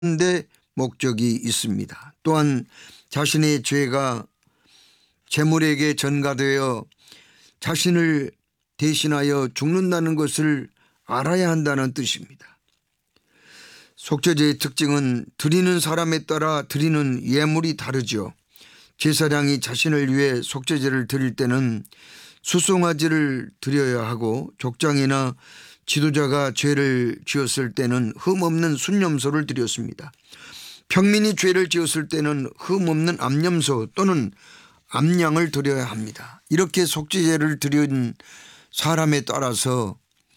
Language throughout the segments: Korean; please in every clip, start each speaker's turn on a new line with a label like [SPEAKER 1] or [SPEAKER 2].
[SPEAKER 1] 데 목적이 있습니다. 또한 자신의 죄가 재물에게 전가되어 자신을 대신하여 죽는다는 것을 알아야 한다는 뜻입니다. 속죄제의 특징은 드리는 사람에 따라 드리는 예물이 다르죠. 제사장이 자신을 위해 속죄제를 드릴 때는 수송아지를 드려야 하고, 족장이나 지도자가 죄를 지었을 때는 흠없는 순염소를 드렸습니다. 평민이 죄를 지었을 때는 흠없는 암염소 또는 암양을 드려야 합니다. 이렇게 속죄제를 드린 사람에 따라서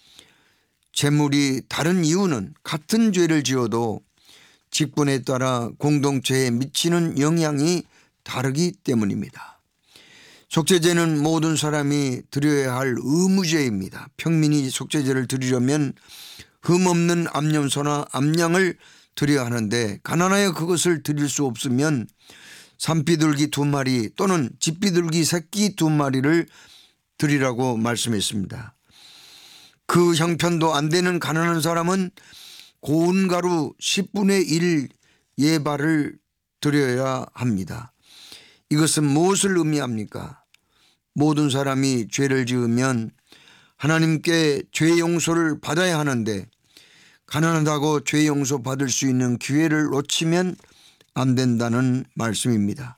[SPEAKER 1] 제물이 다른 이유는 같은 죄를 지어도 직분에 따라 공동체에 미치는 영향이 다르기 때문입니다. 속죄제는 모든 사람이 드려야 할 의무제입니다. 평민이 속죄제를 드리려면 흠없는 암염소나 암양을 드려야 하는데, 가난하여 그것을 드릴 수 없으면 산비둘기 2마리 또는 집비둘기 새끼 2마리를 드리라고 말씀했습니다. 그 형편도 안 되는 가난한 사람은 고운 가루 10분의 1 예발을 드려야 합니다. 이것은 무엇을 의미합니까? 모든 사람이 죄를 지으면 하나님께 죄 용서를 받아야 하는데, 가난하다고 죄 용서 받을 수 있는 기회를 놓치면 안 된다는 말씀입니다.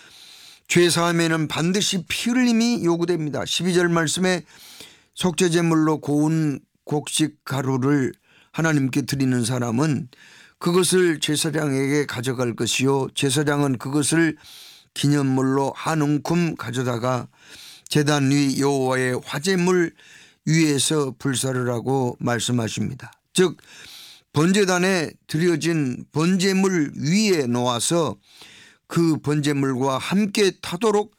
[SPEAKER 1] 죄 사함에는 반드시 피 흘림이 요구됩니다. 12절 말씀에 속죄제물로 고운 곡식 가루를 하나님께 드리는 사람은 그것을 제사장에게 가져갈 것이요, 제사장은 그것을 기념물로 한 움큼 가져다가 제단 위 여호와의 화제물 위에서 불사를 하고 말씀하십니다. 즉 번제단에 드려진 번제물 위에 놓아서 그 번제물과 함께 타도록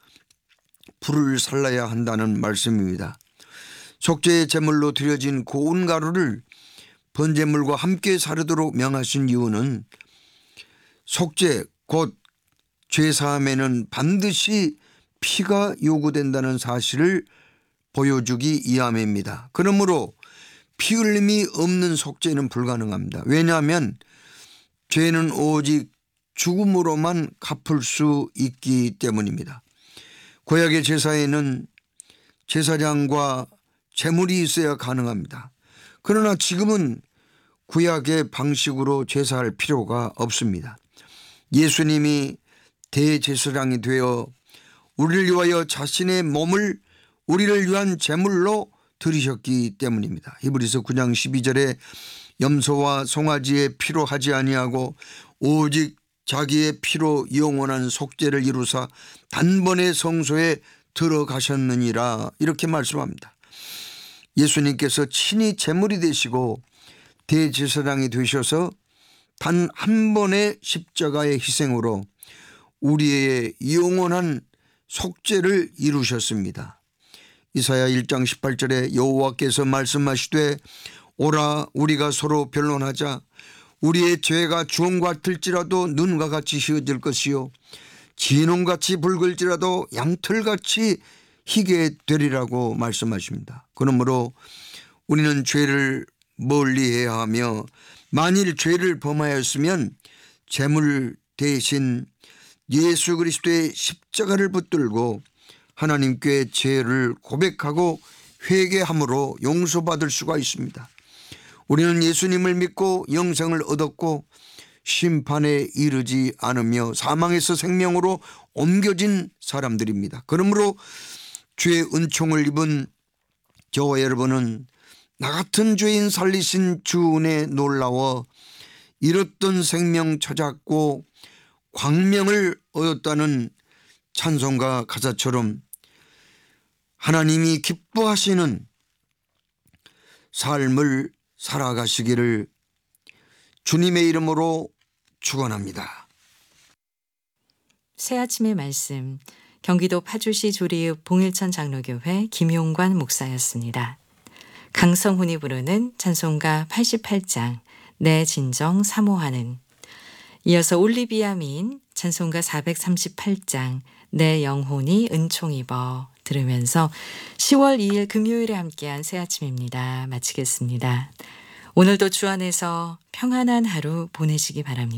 [SPEAKER 1] 불을 살라야 한다는 말씀입니다. 속죄의 제물로 드려진 고운 가루를 번제물과 함께 사르도록 명하신 이유는 속죄 곧 죄사함에는 반드시 피가 요구된다는 사실을 보여주기 위함입니다. 그러므로 피 흘림이 없는 속죄는 불가능합니다. 왜냐하면 죄는 오직 죽음으로만 갚을 수 있기 때문입니다. 구약의 제사에는 제사장과 제물이 있어야 가능합니다. 그러나 지금은 구약의 방식으로 제사할 필요가 없습니다. 예수님이 대제사장이 되어 우리를 위하여 자신의 몸을 우리를 위한 제물로 드리셨기 때문입니다. 히브리서 9장 12절에 염소와 송아지의 피로 하지 아니하고 오직 자기의 피로 영원한 속죄를 이루사 단번에 성소에 들어가셨느니라, 이렇게 말씀합니다. 예수님께서 친히 제물이 되시고 대제사장이 되셔서 단 한 번의 십자가의 희생으로 우리의 영원한 속죄를 이루셨습니다. 이사야 1장 18절에 여호와께서 말씀하시되 오라 우리가 서로 변론하자. 우리의 죄가 주홍 같을지라도 눈과 같이 희어질 것이요 진홍같이 붉을지라도 양털같이 희게 되리라고 말씀하십니다. 그러므로 우리는 죄를 멀리해야 하며, 만일 죄를 범하였으면 제물 대신 예수 그리스도의 십자가를 붙들고 하나님께 죄를 고백하고 회개함으로 용서받을 수가 있습니다. 우리는 예수님을 믿고 영생을 얻었고 심판에 이르지 않으며 사망에서 생명으로 옮겨진 사람들입니다. 그러므로 죄의 은총을 입은 저와 여러분은 나 같은 죄인 살리신 주 은혜에 놀라워 잃었던 생명 찾았고 광명을 얻었다는 찬송가 가사처럼 하나님이 기뻐하시는 삶을 살아가시기를 주님의 이름으로 축원합니다.
[SPEAKER 2] 새아침의 말씀, 경기도 파주시 조리읍 봉일천 장로교회 김용관 목사였습니다. 강성훈이 부르는 찬송가 88장 내 진정 사모하는, 이어서 올리비아 미인 찬송가 438장 내 영혼이 은총 입어 들으면서 10월 2일 금요일에 함께한 새아침입니다. 마치겠습니다. 오늘도 주 안에서 평안한 하루 보내시기 바랍니다.